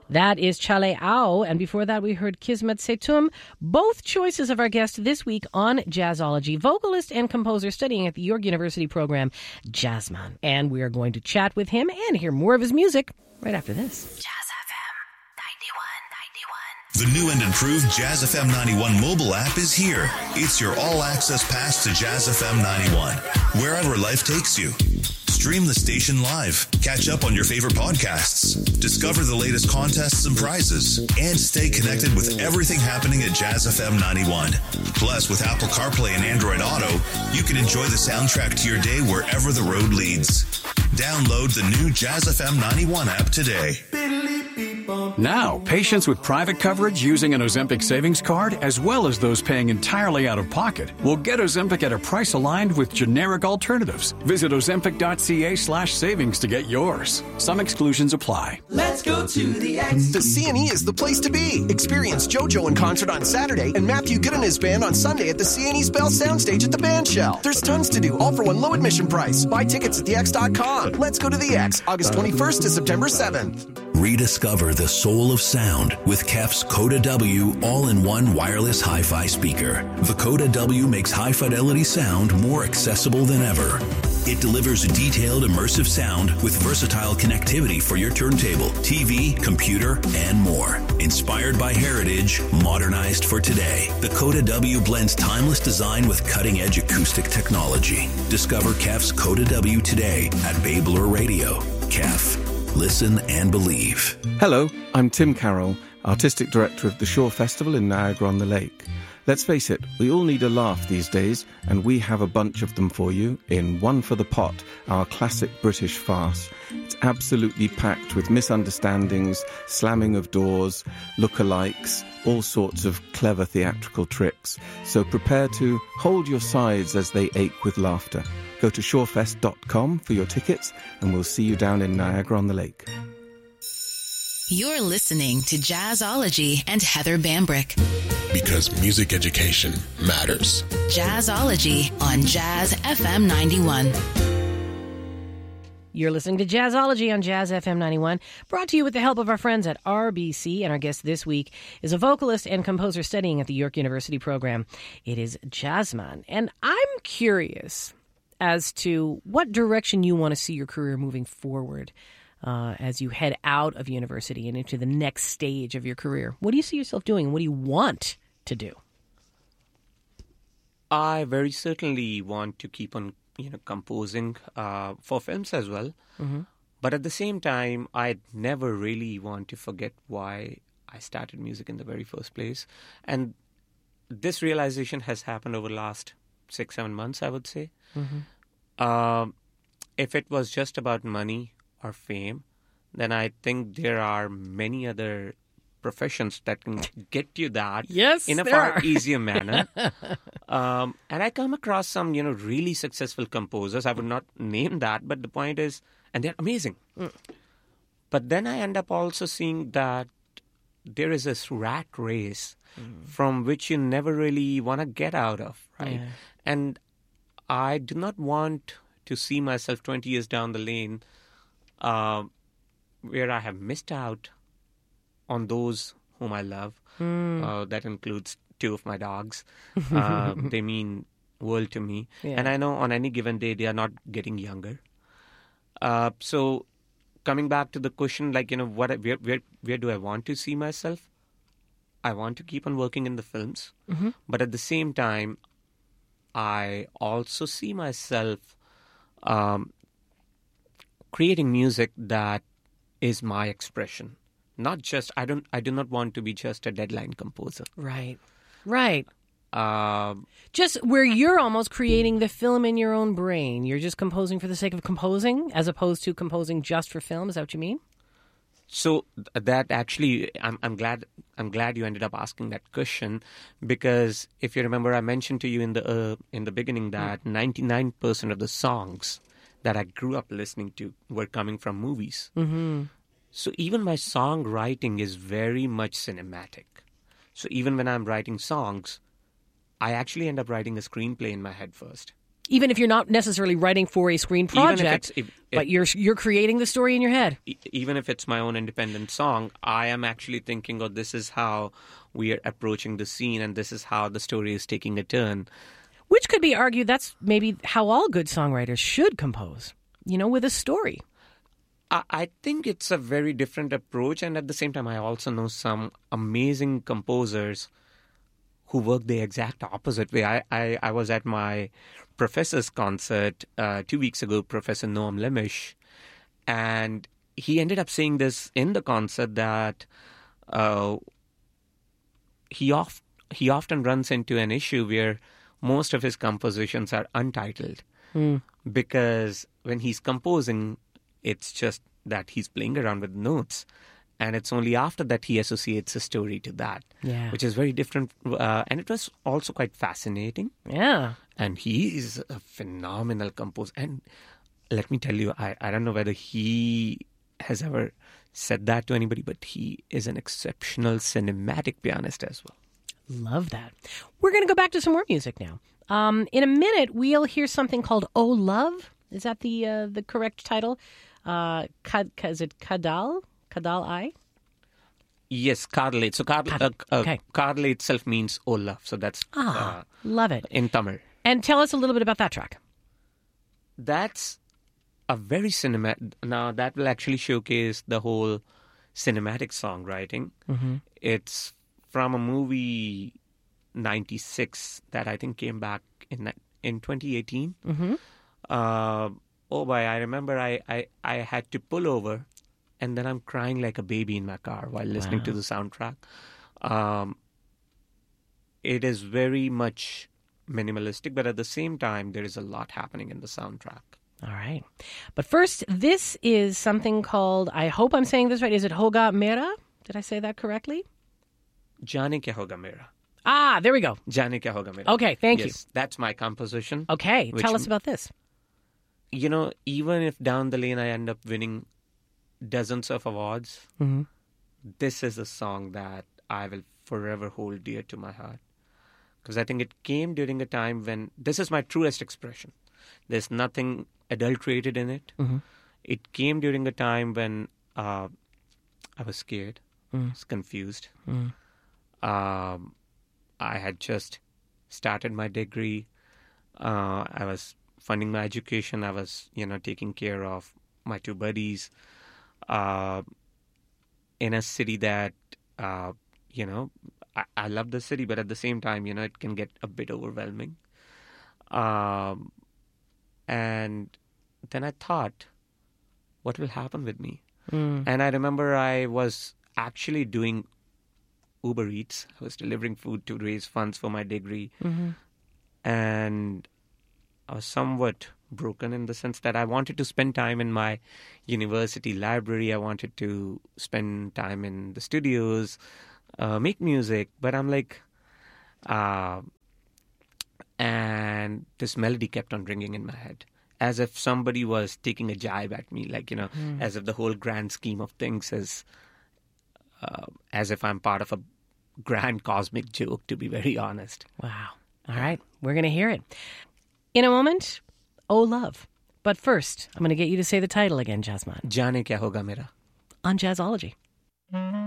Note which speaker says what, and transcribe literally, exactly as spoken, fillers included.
Speaker 1: That is Chale Ao, and before that we heard Kismet Setum, both choices of our guest this week on Jazzology, vocalist and composer studying at the York University program, Jazzman. And we are going to chat with him and hear more of his music right after this.
Speaker 2: The new and improved Jazz F M ninety-one mobile app is here. It's your all-access pass to Jazz F M ninety-one, wherever life takes you. Stream the station live, catch up on your favorite podcasts, discover the latest contests and prizes, and stay connected with everything happening at Jazz F M ninety-one. Plus, with Apple CarPlay and Android Auto, you can enjoy the soundtrack to your day wherever the road leads. Download the new Jazz F M ninety-one app today.
Speaker 3: Now, patients with private coverage using an Ozempic savings card, as well as those paying entirely out of pocket, will get Ozempic at a price aligned with generic alternatives. Visit ozempic.ca slash savings to get yours. Some exclusions apply.
Speaker 4: Let's go to the X.
Speaker 5: The C and E is the place to be. Experience JoJo in concert on Saturday and Matthew Good and his band on Sunday at the C and E's Bell Soundstage at the Band Shell. There's tons to do, all for one low admission price. Buy tickets at the x dot com. Let's go to the X, August twenty-first to September seventh.
Speaker 2: Rediscover the soul of sound with Kef's Coda W all-in-one wireless hi-fi speaker. The Coda W makes high-fidelity sound more accessible than ever. It delivers detailed, immersive sound with versatile connectivity for your turntable, T V, computer, and more. Inspired by heritage, modernized for today. The Coda W blends timeless design with cutting-edge acoustic technology. Discover Kef's Coda W today at Babler Radio. Kef. Listen and believe.
Speaker 6: Hello, I'm Tim Carroll, Artistic Director of the Shore Festival in Niagara-on-the-Lake. Let's face it, we all need a laugh these days, and we have a bunch of them for you in One for the Pot, our classic British farce. It's absolutely packed with misunderstandings, slamming of doors, lookalikes, all sorts of clever theatrical tricks. So prepare to hold your sides as they ache with laughter. Go to shorefest dot com for your tickets, and we'll see you down in Niagara-on-the-Lake.
Speaker 7: You're listening to Jazzology and Heather Bambrick.
Speaker 8: Because music education matters.
Speaker 7: Jazzology on Jazz F M ninety-one.
Speaker 1: You're listening to Jazzology on Jazz F M ninety-one, brought to you with the help of our friends at R B C. And our guest this week is a vocalist and composer studying at the York University program. It is Jazzman. And I'm curious as to what direction you want to see your career moving forward uh, as you head out of university and into the next stage of your career. What do you see yourself doing? What do you want to do?
Speaker 9: I very certainly want to keep on, you know, composing uh, for films as well. Mm-hmm. But at the same time, I never really want to forget why I started music in the very first place. And this realization has happened over the last six, seven months, I would say. Mm-hmm. Uh, if it was just about money or fame, then I think there are many other professions that can get you that
Speaker 1: yes,
Speaker 9: in a far are. easier manner. um, and I come across some, you know, really successful composers. I would not name that, but the point is, and they're amazing. Mm. But then I end up also seeing that there is this rat race mm. from which you never really want to get out of, right? Yeah. And I do not want to see myself twenty years down the lane uh, where I have missed out on those whom I love. Mm. Uh, that includes two of my dogs. Uh, they mean world to me. Yeah. And I know on any given day they are not getting younger. Uh, so coming back to the question, like, you know, what where, where, where do I want to see myself? I want to keep on working in the films. Mm-hmm. But at the same time, I also see myself um, creating music that is my expression. Not just, I don't, I do not want to be just a deadline composer.
Speaker 1: Right, right.
Speaker 9: Um,
Speaker 1: just where you're almost creating the film in your own brain. You're just composing for the sake of composing as opposed to composing just for film. Is that what you mean?
Speaker 9: So that actually, I'm, I'm glad I'm glad you ended up asking that question, because if you remember, I mentioned to you in the uh, in the beginning that mm. ninety-nine percent of the songs that I grew up listening to were coming from movies. Mm-hmm. So even my songwriting is very much cinematic. So even when I'm writing songs, I actually end up writing a screenplay in my head first.
Speaker 1: Even if you're not necessarily writing for a screen project,
Speaker 9: if,
Speaker 1: but you're you're creating the story in your head.
Speaker 9: Even if it's my own independent song, I am actually thinking, oh, this is how we are approaching the scene and this is how the story is taking a turn.
Speaker 1: Which could be argued that's maybe how all good songwriters should compose, you know, with a story.
Speaker 9: I, I think it's a very different approach. And at the same time, I also know some amazing composers who work the exact opposite way. I, I, I was at my professor's concert uh, two weeks ago, Professor Noam Lemish, and he ended up saying this in the concert that uh, he, oft, he often runs into an issue where most of his compositions are untitled mm. because when he's composing, it's just that he's playing around with notes. And it's only after that he associates a story to that,
Speaker 1: yeah.
Speaker 9: which is very different. Uh, and it was also quite fascinating.
Speaker 1: Yeah.
Speaker 9: And he is a phenomenal composer. And let me tell you, I, I don't know whether he has ever said that to anybody, but he is an exceptional cinematic pianist as well.
Speaker 1: Love that. We're going to go back to some more music now. Um, in a minute, we'll hear something called Oh Love. Is that the uh, the correct title? Uh, is it Kadal? Kadal I?
Speaker 9: Yes, Kadal. So Kadal,
Speaker 1: Kad-
Speaker 9: uh, uh,
Speaker 1: okay.
Speaker 9: Kadal itself means oh love. So that's
Speaker 1: ah,
Speaker 9: uh,
Speaker 1: love it.
Speaker 9: In Tamil.
Speaker 1: And tell us a little bit about that track.
Speaker 9: That's a very cinematic. Now that will actually showcase the whole cinematic songwriting. Mm-hmm. It's from a movie ninety-six that I think came back in in twenty eighteen. Mm-hmm. Uh, oh boy, I remember I, I, I had to pull over and then I'm crying like a baby in my car while listening
Speaker 1: wow.
Speaker 9: to the soundtrack. Um, it is very much minimalistic, but at the same time, there is a lot happening in the soundtrack.
Speaker 1: All right. But first, this is something called, I hope I'm saying this right, is it Hoga Mera? Did I say that correctly?
Speaker 9: Jane Kya Hoga Mera.
Speaker 1: Ah, there we go.
Speaker 9: Jane Kya Hoga Mera.
Speaker 1: Okay, thank
Speaker 9: yes,
Speaker 1: you.
Speaker 9: That's my composition.
Speaker 1: Okay,
Speaker 9: which,
Speaker 1: tell us about this.
Speaker 9: You know, even if down the lane I end up winning dozens of awards, mm-hmm. this is a song that I will forever hold dear to my heart. Because I think it came during a time when this is my truest expression. There's nothing adulterated in it. Mm-hmm. It came during a time when uh, I was scared, mm. I was confused. Mm. Um, I had just started my degree. Uh, I was funding my education. I was, you know, taking care of my two buddies uh, in a city that, uh, you know, I, I love the city, but at the same time, you know, it can get a bit overwhelming. Um, and then I thought, what will happen with me? Mm. And I remember I was actually doing Uber Eats. I was delivering food to raise funds for my degree. Mm-hmm. And I was somewhat broken in the sense that I wanted to spend time in my university library. I wanted to spend time in the studios, uh, make music. But I'm like, uh, and this melody kept on ringing in my head, as if somebody was taking a jibe at me, like, you know, mm. as if the whole grand scheme of things is, uh, as if I'm part of a grand cosmic joke, to be very honest.
Speaker 1: Wow. All right. We're going to hear it. In a moment, Oh Love. But first, I'm going to get you to say the title again, Jazzman.
Speaker 9: Jane Kya Hoga Mera.
Speaker 1: On Jazzology.